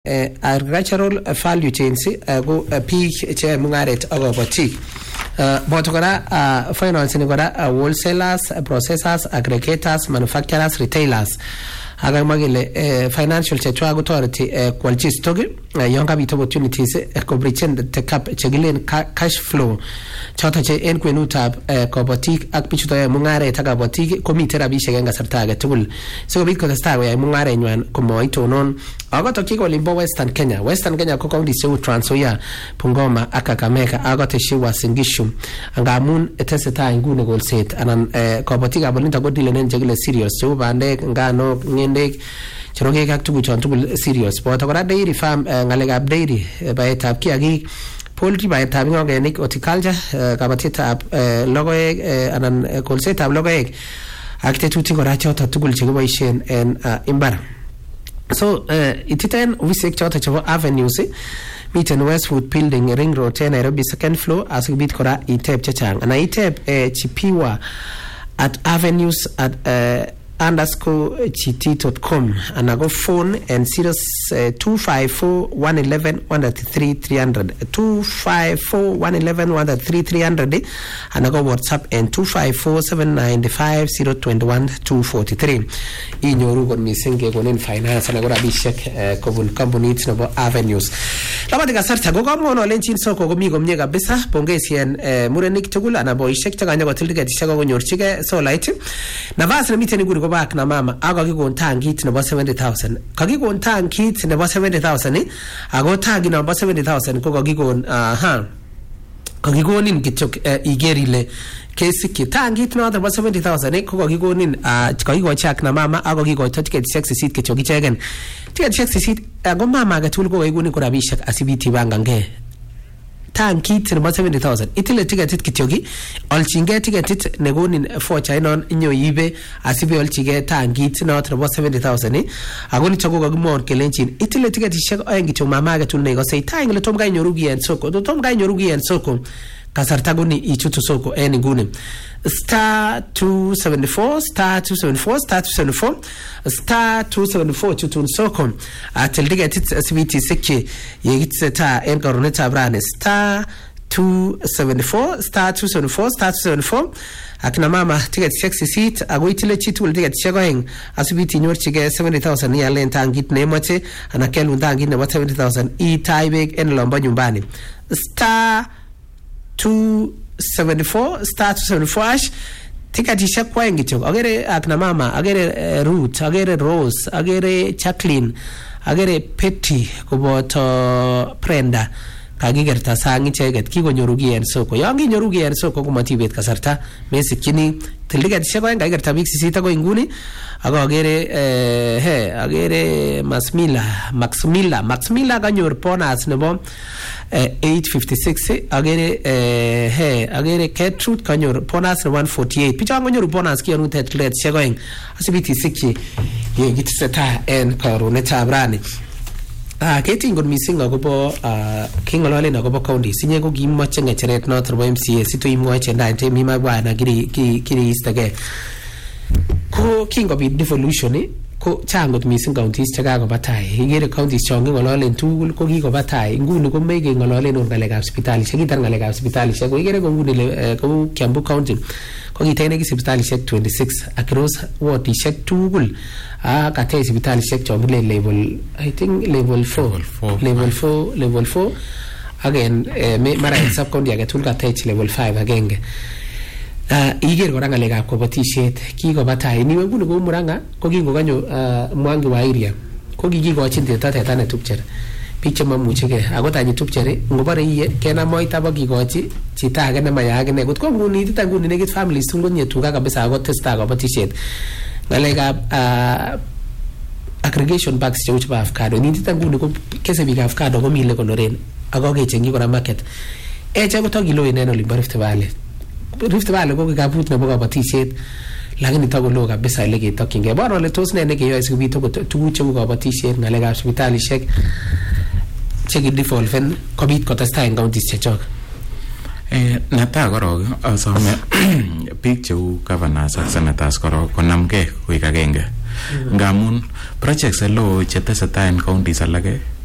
agricultural value chains go peak che mungaret agobotik boto kora finance ni kora wholesalers, processors, aggregators, manufacturers, retailers aga magile financial sector authority quality stock young capital opportunities ko brichen the cap chegilen cash flow chota che en kwenutab kobotik ak bichuto mungare ta kobotik komite rabishek en kasarta age tugul so bit ko testa ya mungare nywan komo itonon agoto kiko limbo Western Kenya ko county seu Trans Nzoia, Bungoma ak Kakamega agoto shiwa Singishu angamun eteseta ingune golset anan kobotik abolinta godilenen jegile serious so bande ngano ngendek choroge ak tugu chon tugul serious but kora dairy farm ngalegab dairy baetab kiagik poultry baetab ngogenik horticulture kabatetab logoek anan kolsetab logoek ak tetutik kora chota tugul chekiboishen en imbar so ititen wisek chota chebo avenues miten Westwood Building Ring Road Nairobi second floor asibit kora itep chechang ana itep chipiwa at avenues at _gt.com and I go phone and 254-111-133-300 254-111-133-300 and I go WhatsApp and 254-795-021-243 inyoru gon misenge gonen finance and I go rabishek kobun company no avenues labadi kasarta go gamono lenchin soko gomi gomye kabisa pongesien murenik tugul ana boishek taganya go tildiget shaka go nyorchige so light navas na miteni guri back na mama aga kikon tangit nebo 70,000 kakikon tangit nebo 70,000 ago tangi nebo 70,000 ko kakikon kakikonin kityok igerile kesiki tangit no nebo 70,000 ko kakikonin kakikochak na mama ago kikoito ticket 6 kityok ichegen ticket 6 ago mama agatul ko kakikonin kurabishak asibiti bangange tangit nebo 70,000 itile ticket kityogi olchinge ticket negonin focha inon inyo ibe asibe olchige tangit no nebo 70,000 agoni chago gagmon kelenchin itile ticket shek ayengi mama ga tunne go say tang le tom ga nyorugi en soko to tom ga nyorugi en soko kasarta goni ichutu soko eni gune star 274 chutun soko atel ticket asibiti seke yegitseta en koroneta brane star 274 akina mama ticket 6 seat agoitile chitul ticket chegoing asibiti nyorchige 70,000 ya len tangit nemoche anakelu tangit ne 70,000 e taibek en lomba nyumbani star 274 ash ticket shakwa ngicho agere akina mama agere Ruth agere Rose agere Jacqueline agere Petty koboto Brenda kagigerta sangi cheget kigonyorugi en soko yangi nyorugi en soko kumatibet kasarta mesikini tildiget shakwa ngagerta big sisita go inguni ago agere Maxmilla ganyor ponas nebo 856 agere Gertrude kanyor ponas 148 picha ngonyor ponas kionu tetlet shegoing asibiti sikki yegitseta en karuneta brani ketingon missing agobo kingolole agobo county sinye ko gimoche ngecheret not bo MCA sito imwoche ndante mima bwana kiri istage ko kingobit devolution ko changot missing counties chakago batai igere counties chonge ngololen tugul ko kiko batai nguni ko mege ngololen on galekab hospitali chekitar galekab hospitali ko igere ko nguni ko Kiambu county ko kitene ki hospitali 26 across ward ishek tugul kate hospitali chonge level I think level 4 again mara sub county age tul kate level 5 agenge iger kora ngalekab kobotishet kiko batai niwe nguni ko Muranga ko kingoganyo mwangi wa area ko kikigochin teta ne tupchere piche mamuchege agotanyi tupchere ngobare iye kena moita bakikochi chita age ne mayage ne ko nguni tita nguni ne git families tungonye tuga kabisa ago testa kobotishet ngalekab aggregation bags cheuch ba avocado ni tita nguni ko kese biga avocado ko mile konoren ago kechengi kora market eche ko to kilo ineno Rift Valley ko kabut nebo kabatishet lakini tagolo kabisa ile kitokinge bwana le tos ne keyoe sikubit ko tuguk cheu kabatishet ngalekab hospitalishek cheki devolven kobit kotestai en counties chechok neta korok asome biik cheu governors ak senators korok konamgei koik agenge ngamun projects lo chetesetai en counties alake